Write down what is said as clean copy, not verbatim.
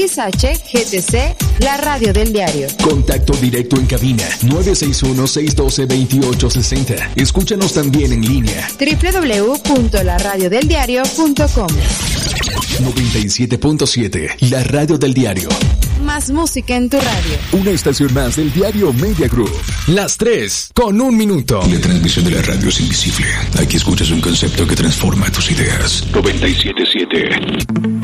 XHGTC, la radio del diario. Contacto directo en cabina 961-612-2860. Escúchanos también en línea www.laradiodeldiario.com. 97.7, la radio del diario. Más música en tu radio. Una estación más del diario Media Group. Las 3:01. La transmisión de la radio es invisible. Aquí escuchas un concepto que transforma tus ideas. 97.7.